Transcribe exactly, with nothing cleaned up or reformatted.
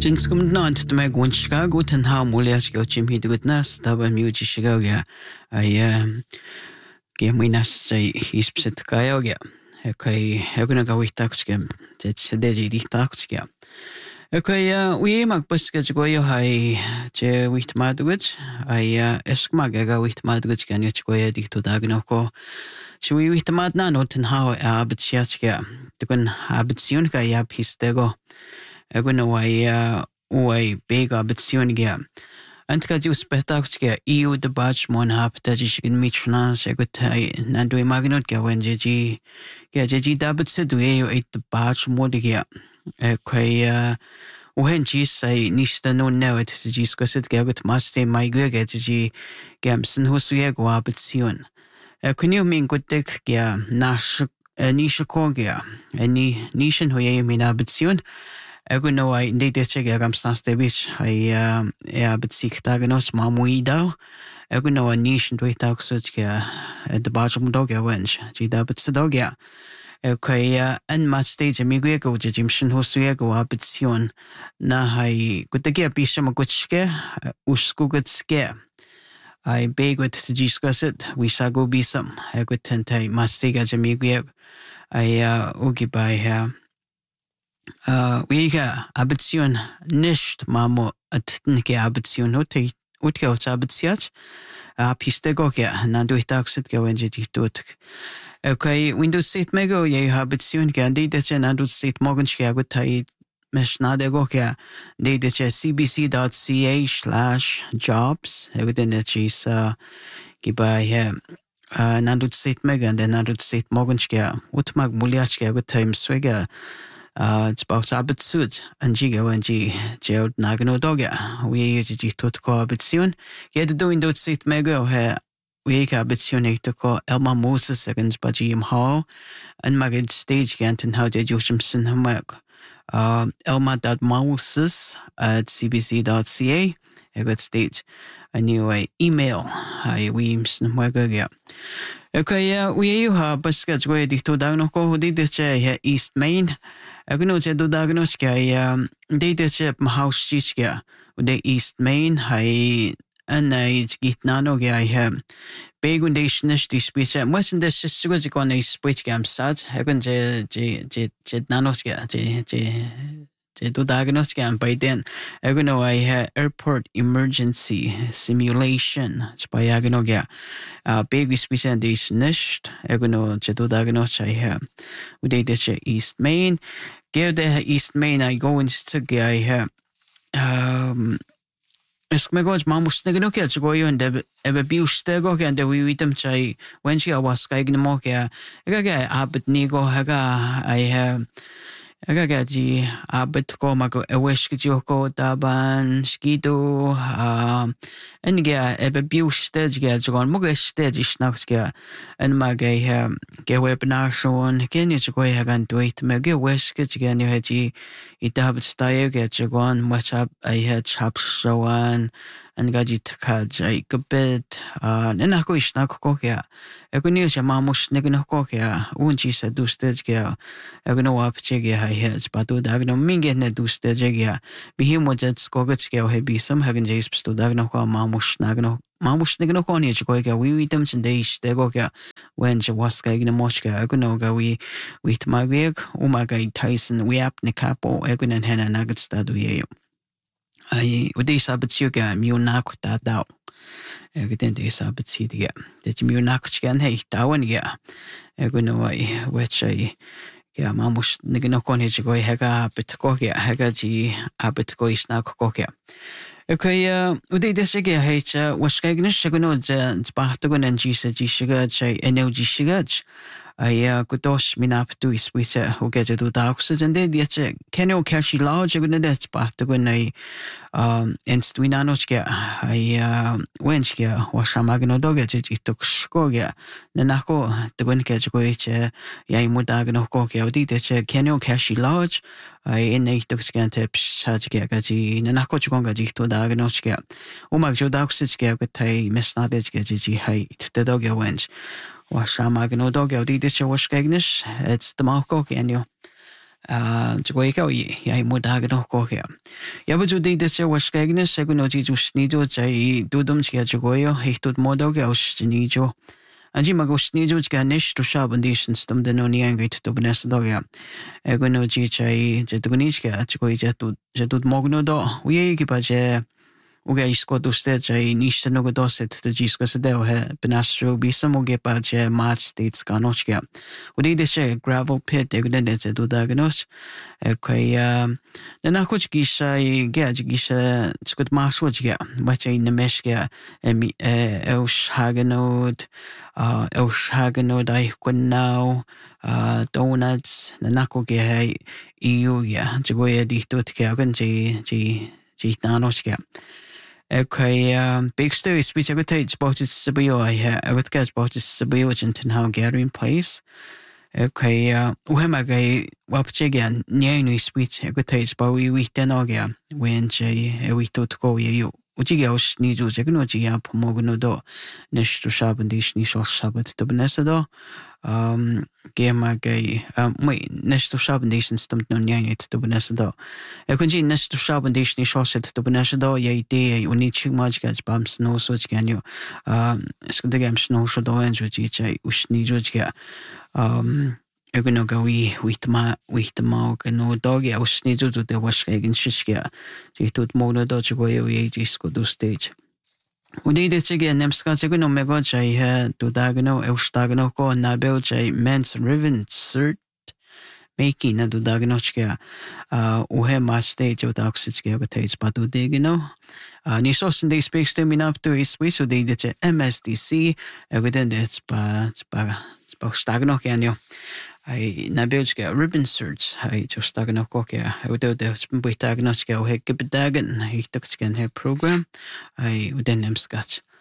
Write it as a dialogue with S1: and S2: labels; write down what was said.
S1: Jinskum nant de meg won Chicago ten ha mulias go Jim hi gut nas da ba mi uchi Chicago ja ai ge mi nas sei hispset kayo ja kai heguna ga witakske det de di takske kai we mag buske go yo hai je wit madgut ai esk mag ga wit madgut kan yo go ya dik to dag no ko so we wit mad na no ten ha abet chiaske de kun abet sion ga ya pistego Eguna wai uai bega betsionia. Antka ju spetakske iu de batch mon hap da ji in michna segut nandu magnot ga wen ji ga ji da bet se du eu et de batch modia. E kai uhen ji sai nista no now it ji skoset ga gut maste mai ga ga ji gamsen husu ya go betsion. E kunio min gutek ga nash nisha kogia. Ni nishan ho ye mina betsion. Ego no ai de de chega gam staste bis ai ja bezicht da genos mamuida ego no a nation do ita such ga de bottom dog ya wench ji da bet dog ya okay en mat stage mi go go jim shin ho su go abitsion na hai gutege bisha magutske usku gutske ai begot to discuss it we shall go be some ego tente mastiga jimi go ai ugi by Uh, we ga abitsion nicht mamo atnike abitsion hote utke ot abitiat a pistego ga na do itakset ga wenje diktot okay windows set mego ye abitsion ga de de na do set morgen ga gut tai meshnade go ga de de cbc.ca slash jobs eviden chis gibai he na do set mega and na do set morgen ga utmag muliach ga gut time swega Uh, it's about abit suit and jigo and g jailed nagano dogya. We use it to call abitsion. Yet doing those sit mego he we abitsion to call Elma Moses seconds by Jim Hall and magid stage ganton how did you some sin homework. Uh, Elma dot Moses at cbc.ca. I got stage a new uh, email. I we some yeah. Okay, yeah, we have a schedule ready to down ko did this East Main. Aku no je do diagnose kaya data chip house chichka the East Main hai anai git nano ga ha begundation is dispute wasn't this such on a switch gam sad hagen je je je je nanos ga je je je do diagnose gam by then aku no I ha airport emergency simulation by agno ga big specialization nicht aku no je do diagnose I ha data East Main give the East Main I go into guy here um es me goes mamus negno ke go yo and ebe biuste go ke and we item chai when she was kai gno ke ga ga abet ni go ga I have aga ga ji abet ko mago e wish ke jo ko taban skido um and ga ebe biuste ga jo mo ga stage snaps ga and ma ga ge webinar schon ken ni go ya gan do it me ge wish ke ga ni haji ita abet style ga jo gon much up I had chap so on and gaji taka jai gabit uh and ako is na ko kya ako ni siya mamus negno ko kya unchi sa du stage kya ako no ap chege hai has patu dag no minge ne du stage kya bihi mo jet ko gach kya he bi sam hagen jais sto dag no ko mamus nagno mamus negno ko ni ko kya we we dem chen de is de ko kya when je was ka gna moshka ako no ga we we ma weg o ma ga Tyson we ap ne kapo ako nen hena nagit stadu ye I would they sabbat ga mi nak da da. Eg den de sabbat si de. Det mi nak gan he dawen ga. Eg no wai which I ga mamus negno kon he go he ga bit ko ga he ga ji abit go is nak ko ga. Okay, uh, would they this ga he was ga gnish go no je spa to go nen ji se ji shiga chai energy shiga. I kudos minap tu iswisa who get to do dogs and then the Kenno Kashi large in the death part to go nay um and Twinanoska I went here was Shamagano dogget it took Skogia Nanako the one catch go each Yamudagano Kokia did it Kenno Kashi large I in a took scantep Sajagaji Nanako Chongaji to Daganoska Umag Jodaxia got a miss knowledge gaji height to the dog wench. Was Shamagano dog out this was Gagnish, it's the Marco can you 啊，这个一个也也没大个多过去。要不就对的是我是个呢，是个那就是你就在多东西这个哟，还多么多个是你就。Anji magos ni jo ka nesh to sha bandishin stam de no ni ang gait to bnas do ya. Ego no ji chai je to ni ka chko je to je to mogno do. Uye ki pa je uge isko to ste chai nish no go do set to ji sko se de he bnas ro bi sam uge pa je match states ka no chka. Udi de she gravel pit ego de je to da gnos. Kai na kuch ki shai ge ji ki sha chkut ma so ji ba chai na mesh ge e os hagenod uh, eus hagenod ai kunau uh, donuts na nako ge hai iu ya jigo ya di tot ke agan ji ji ji nanos ke okay um big story speech I would take about it sabio I I would get about it sabio in how gathering place okay uh uhema ge wapche ge nyai speech I would take about we we den ogia when je we tot go you Uji os ni jo je no ji ap mo no do nesh to shaben dis ni so shabat to benesa do um ge ma ge um mai nesh to shaben dis stum no nyang it to benesa do e kun ji nesh to shaben dis ni so set to benesa do ye ide u ni chi ma ji ga bam snow so ji kan yo um sk de gam snow so do en jo ji chai us ni jo ji um Ego no ga wi witma witma ga no dogi aus ni zo de was gegen shishkia. Ji tut mo no do go yo ye ji sko do stage. Udi de chige nemska chego no me go chai ha do da ga no aus da ga no ko na bel chai men's ribbon cert making na do da ga no chkia. Uh u he ma stage o da oxid chige ga tage pa do de ga no. Uh, ni so sin de speaks to me up to is we so de de M S D C within det pa pa pa stagno kan yo. I na bilge ribbon search I just dagen of kokia I would do the buitagnotska o hekkebedagen I took scan her program I would then scotch